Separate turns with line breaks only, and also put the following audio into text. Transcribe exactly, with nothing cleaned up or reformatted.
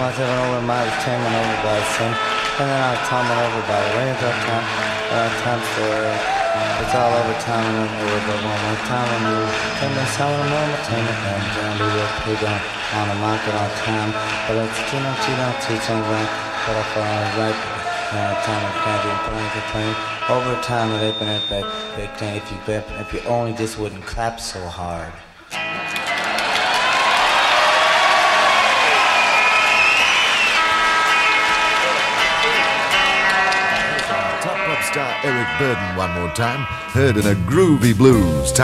myself over my team and over by the sin. And then I tumble over by the rains of time. Uh, time story. It's all over time and over but one more time and you can be selling them over time and down to your pig on, on the market on time. But it's you know, you don't teach them right. But if I was right, uh, time and can't be playing for playing. Over time and they've been at big, big thing if you if you only just wouldn't clap so hard.
Top pop star Eric Burdon one more time, heard in a groovy blues.